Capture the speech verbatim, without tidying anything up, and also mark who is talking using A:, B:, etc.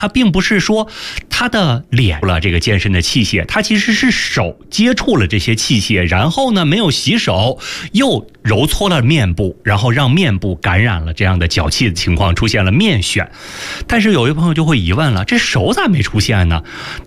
A: 它并不是说他的脸了这个健身的器械，他其实是手接触了这些器械，然后呢没有洗手，又揉搓了面部，然后让面部感染了这样的脚气的情况，出现了面癣。但是有一朋友就会疑问了，这手咋没出现呢？